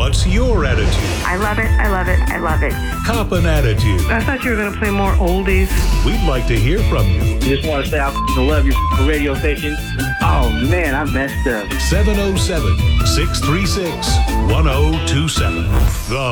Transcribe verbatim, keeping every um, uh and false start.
What's your attitude? I love it, I love it, I love it. Cop an attitude. I thought you were going to play more oldies. We'd like to hear from you. Just want to say I f***ing love your f***ing radio station. Oh, man, I messed up. seven oh seven, six three six, one oh two seven. The